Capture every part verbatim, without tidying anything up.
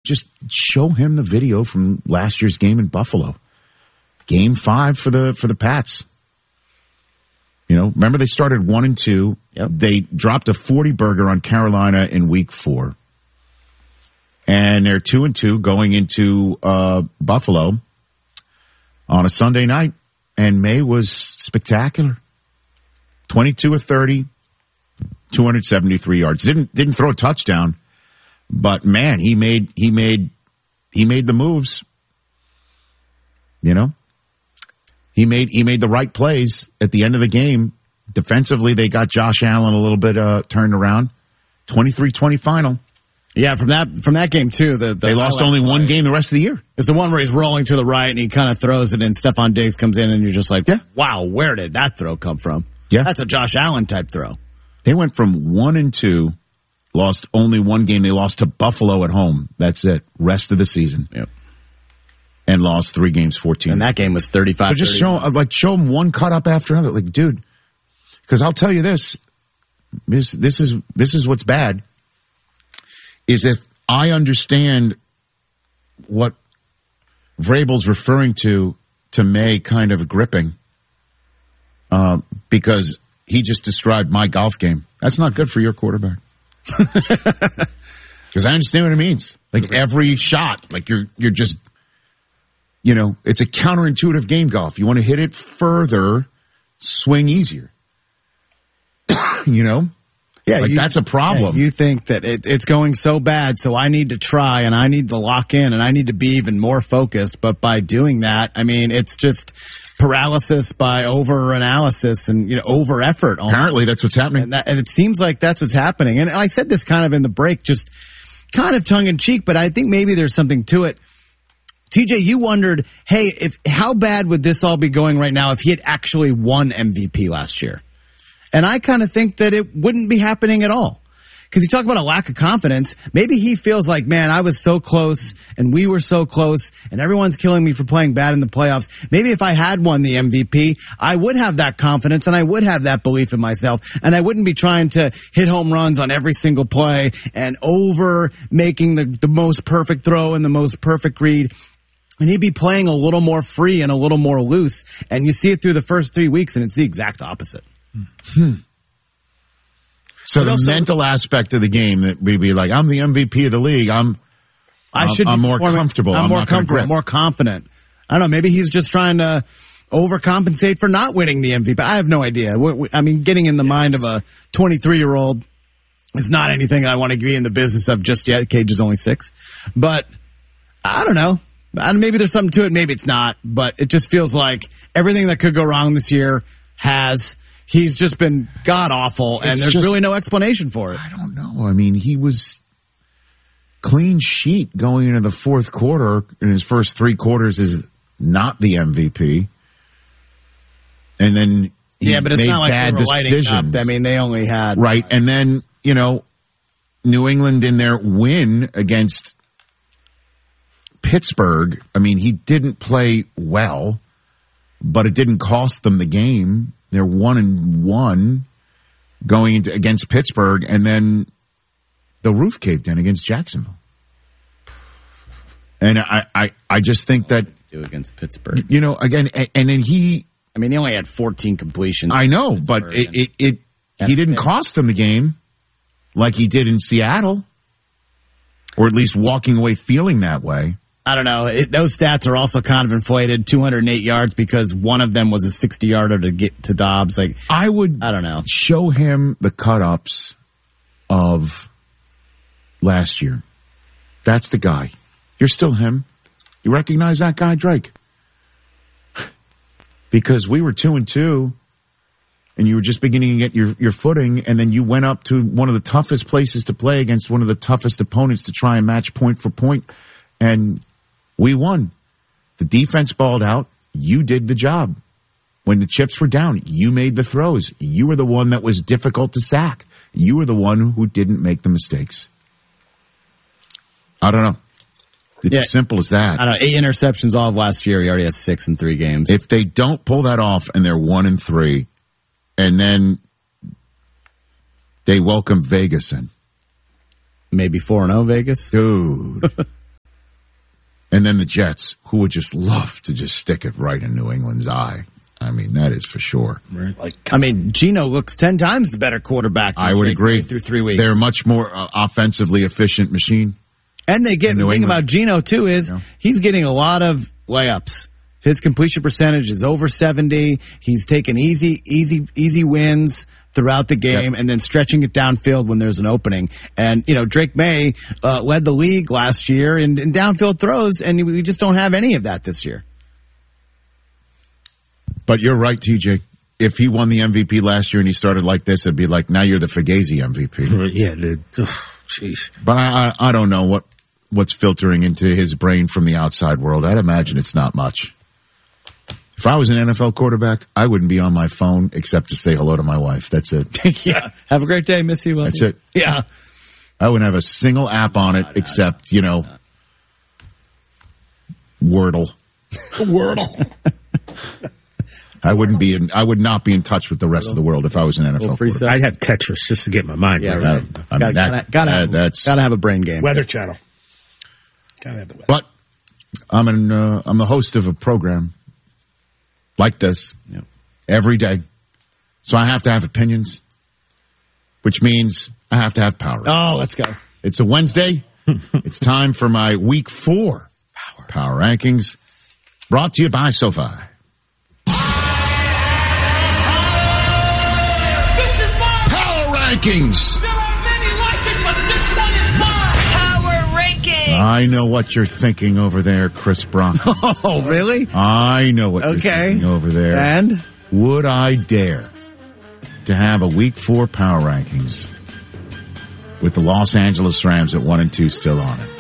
just show him the video from last year's game in Buffalo. Game five for the for the Pats. You know, remember they started one and two. Yep. They dropped a forty burger on Carolina in week four. And they're two and two going into uh, Buffalo on a Sunday night. And May was spectacular. twenty-two of thirty, two hundred seventy-three yards. Didn't didn't throw a touchdown, but man, he made he made he made the moves. You know? He made he made the right plays at the end of the game. Defensively, they got Josh Allen a little bit uh, turned around. twenty-three twenty final. Yeah, from that from that game, too. The, the they lost only one game the rest of the year. It's the one where he's rolling to the right and he kind of throws it and Stephon Diggs comes in and you're just like, yeah. wow, where did that throw come from? Yeah. That's a Josh Allen type throw. They went from one and two, lost only one game. They lost to Buffalo at home. That's it. Rest of the season. Yep. And lost three games, fourteen. And that game was thirty-five. So just show, like, show them one cut up after another. Like, dude, because I'll tell you this, this, this is, this is what's bad, is if I understand what Vrabel's referring to, to May kind of gripping, uh, because he just described my golf game. That's not good for your quarterback. Because I understand what it means. Like, every shot, like, you're, you're just, you know, it's a counterintuitive game, golf. You want to hit it further, swing easier. You know? Yeah, like you, that's a problem. Yeah, you think that it, it's going so bad, so I need to try and I need to lock in and I need to be even more focused. But by doing that, I mean, it's just paralysis by over analysis and, you know, over effort. Apparently that's what's happening. And, that, and it seems like that's what's happening. And I said this kind of in the break, just kind of tongue in cheek, but I think maybe there's something to it. T J, you wondered, hey, if how bad would this all be going right now if he had actually won M V P last year? And I kind of think that it wouldn't be happening at all. Because you talk about a lack of confidence. Maybe he feels like, man, I was so close and we were so close and everyone's killing me for playing bad in the playoffs. Maybe if I had won the M V P, I would have that confidence and I would have that belief in myself. And I wouldn't be trying to hit home runs on every single play and over making the, the most perfect throw and the most perfect read. And he'd be playing a little more free and a little more loose. And you see it through the first three weeks and it's the exact opposite. Hmm. So but the also, mental aspect of the game that we'd be like, I'm the M V P of the league. I'm, I should. I'm more comfortable. I'm, I'm more not gonna comfortable. grip. More confident. I don't know. Maybe he's just trying to overcompensate for not winning the M V P. I have no idea. I mean, getting in the yes. mind of a twenty-three year old is not anything I want to be in the business of just yet. Cage is only six, but I don't know. And maybe there's something to it. Maybe it's not. But it just feels like everything that could go wrong this year has. He's just been god-awful, and it's there's just, really no explanation for it. I don't know. I mean, he was clean sheet going into the fourth quarter in his first three quarters is not the M V P. And then he yeah, but it's made not like bad they were lighting decisions. up. I mean, they only had... Right, and then, you know, New England in their win against Pittsburgh, I mean, he didn't play well, but it didn't cost them the game. They're one and one going into, against Pittsburgh, and then the roof caved in against Jacksonville. And I, I, I just think that do against Pittsburgh, you know, again, and, and then he. I mean, he only had fourteen completions. I know, but it, it, it he didn't cost them the game like he did in Seattle, or at least walking away feeling that way. I don't know. It, those stats are also kind of inflated. two hundred eight yards because one of them was a sixty yarder to get to Dobbs. Like I would, I don't know. Show him the cut ups of last year. That's the guy. You're still him. You recognize that guy, Drake? Because we were two and two, and you were just beginning to get your your footing, and then you went up to one of the toughest places to play against one of the toughest opponents to try and match point for point, and we won. The defense balled out. You did the job. When the chips were down, you made the throws. You were the one that was difficult to sack. You were the one who didn't make the mistakes. I don't know. It's yeah. as simple as that. I don't know. Eight interceptions all of last year. He already has six in three games. If they don't pull that off and they're one and three, and then they welcome Vegas in. Maybe four and oh Vegas? Dude. And then the Jets, who would just love to just stick it right in New England's eye. I mean, that is for sure. Right. Like, I mean, Geno looks ten times the better quarterback. I would agree. Through three weeks, they're a much more uh, offensively efficient machine. And they get the thing England. about Geno too is yeah. he's getting a lot of layups. His completion percentage is over seventy. He's taking easy, easy, easy wins throughout the game, yep. and then stretching it downfield when there's an opening. And you know, Drake May uh, led the league last year in, in downfield throws, and we just don't have any of that this year. But you're right, T J. If he won the M V P last year and he started like this, it'd be like, now you're the Fugazi M V P. Yeah, jeez. Oh, but I, I, I don't know what, what's filtering into his brain from the outside world. I'd imagine it's not much. If I was an N F L quarterback, I wouldn't be on my phone except to say hello to my wife. That's it. Yeah. Have a great day. Miss you. That's you. it. Yeah. I wouldn't have a single app on it no, no, except, no, you know, no. Wordle. Wordle. I wouldn't be in, I would not be in touch with the rest of the world if I was an N F L player. I'd have Tetris just to get my mind yeah, right. right. I mean, gotta, that, gotta, that, have, that's, gotta have a brain game. Weather Channel. Gotta have the weather. But I'm an, uh, I'm the host of a program like this yep. every day. So I have to have opinions, which means I have to have power. Oh, let's go. It's a Wednesday. It's time for my week four power, power rankings brought to you by SoFi. Rankings. There are many like it, but this one is mine. Power Rankings. I know what you're thinking over there, Chris Brock. Oh, really? I know what okay. you're thinking over there. And? Would I dare to have a week four power rankings with the Los Angeles Rams at one and two still on it?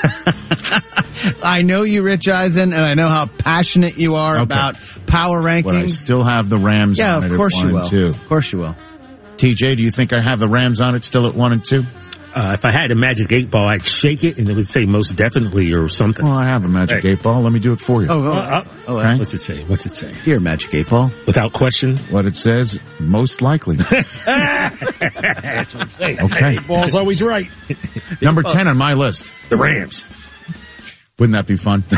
I know you, Rich Eisen, and I know how passionate you are okay. about power rankings. But I still have the Rams yeah, on it of course at one you will. and two. Of course you will. T J, do you think I have the Rams on it still at one and two? Uh, if I had a magic eight ball, I'd shake it and it would say most definitely or something. Well, I have a magic hey. eight ball. Let me do it for you. Oh, oh, uh, oh okay. What's it say? What's it say? Dear magic eight ball. Without question? What it says, most likely. That's what I'm saying. Okay. Eight ball's always right. Number ten on my list. The Rams. Wouldn't that be fun?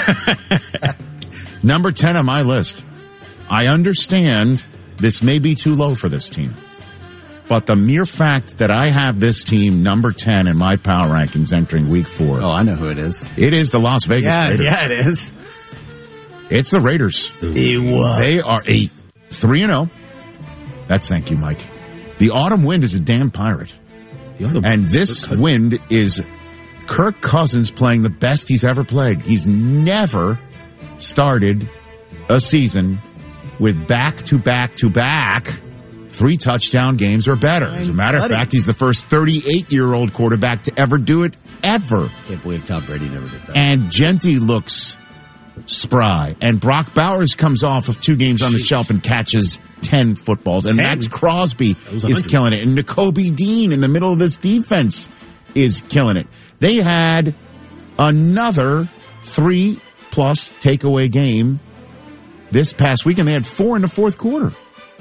Number ten on my list. I understand this may be too low for this team. But the mere fact that I have this team number ten in my power rankings entering week four. Oh, I know who it is. It is the Las Vegas yeah, Raiders. Yeah, it is. It's the Raiders. It was. They are eight, three and oh. That's thank you, Mike. The autumn wind is a damn pirate. And this wind is Kirk Cousins playing the best he's ever played. He's never started a season with back to back to back three touchdown games or better. As a matter of fact, he's the first thirty-eight-year-old quarterback to ever do it, ever. Can't believe Tom Brady never did that. And Genty looks spry. And Brock Bowers comes off of two games on the shelf and catches ten footballs. And ten? Max Crosby is killing it. And Nakobe Dean in the middle of this defense is killing it. They had another three-plus takeaway game this past week, and they had four in the fourth quarter.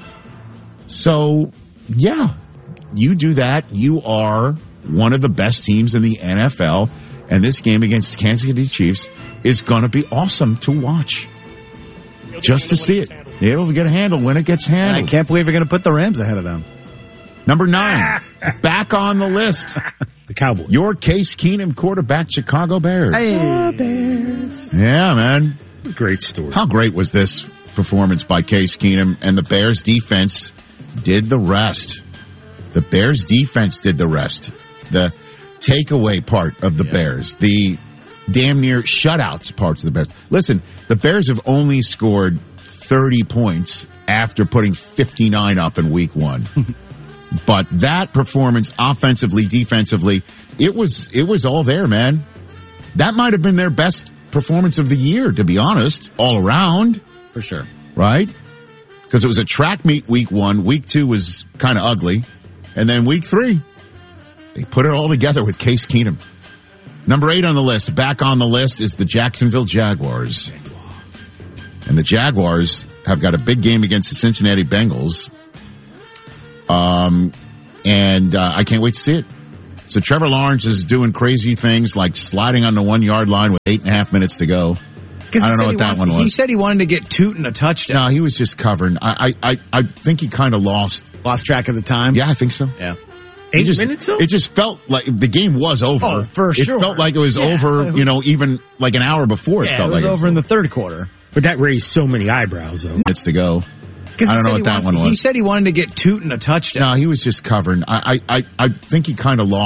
So, yeah, you do that. You are one of the best teams in the N F L, and this game against the Kansas City Chiefs is going to be awesome to watch. Just to see it. It'll get a handle when it gets handled. I can't believe you're going to put the Rams ahead of them. Number nine, back on the list. The Cowboys. Your Case Keenum quarterback, Chicago Bears. Hey, oh, Bears. Yeah, man. Great story. How great was this performance by Case Keenum? And the Bears defense did the rest. The Bears defense did the rest. The takeaway part of the yeah. Bears. The damn near shutouts parts of the Bears. Listen, the Bears have only scored thirty points after putting fifty-nine up in week one. But that performance, offensively, defensively, it was it was all there, man. That might have been their best performance of the year, to be honest, all around. For sure. Right? Because it was a track meet week one. Week two was kind of ugly. And then week three, they put it all together with Case Keenum. Number eight on the list, back on the list, is the Jacksonville Jaguars. And the Jaguars have got a big game against the Cincinnati Bengals. Um, and uh, I can't wait to see it. So Trevor Lawrence is doing crazy things like sliding on the one yard line with eight and a half minutes to go. I don't know what that wanted, one was. He said he wanted to get Tootin a touchdown. No, he was just covering. I, I, I, I think he kind of lost. Lost track of the time? Yeah, I think so. Yeah. Eight just, minutes though? It just felt like the game was over. Oh, for it sure. It felt like it was yeah, over, it was, you know, even like an hour before it yeah, felt it was like over it in the third quarter. But that raised so many eyebrows though. Minutes to go. I don't know what that wanted, one was. He said he wanted to get Tootin a touchdown. No, he was just covering. I, I, I, I think he kind of lost.